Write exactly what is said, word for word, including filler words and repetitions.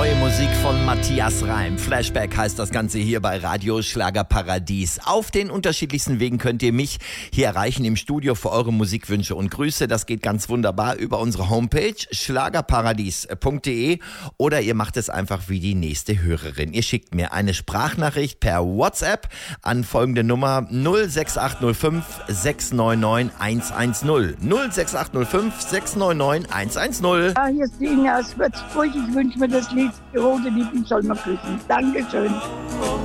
Neue Musik von Matthias Reim. Flashback heißt das Ganze hier bei Radio Schlagerparadies. Auf den unterschiedlichsten Wegen könnt ihr mich hier erreichen im Studio für eure Musikwünsche und Grüße. Das geht ganz wunderbar über unsere Homepage schlagerparadies punkt de oder ihr macht es einfach wie die nächste Hörerin. Ihr schickt mir eine Sprachnachricht per WhatsApp an folgende Nummer null sechs acht null fünf sechs neun neun eins eins null. null sechs acht null fünf sechs neun neun eins eins null. Ja, hier ist die Inge aus Würzburg. Ich wünsche mir das Lied Die rote Lippen soll man küssen. Dankeschön.